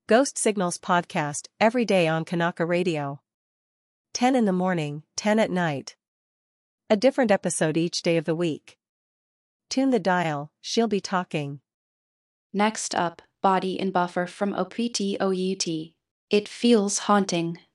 Ghost Signals podcast every day on Kanaka Radio. 10 in the morning, 10 at night. A different episode each day of the week. Tune the dial, she'll be talking. Next up, Body in Buffer from OPTOUT. It feels haunting.